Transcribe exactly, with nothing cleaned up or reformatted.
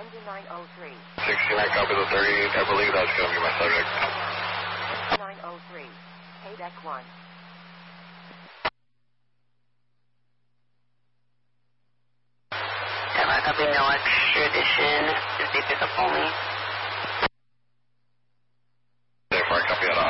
Engine nine oh three. sixty-nine, copy the thirty. I believe that's going to be my subject. Engine nine oh three. Hey, deck one. Have I copy no extradition? Just be pick up only. Therefore, I copy that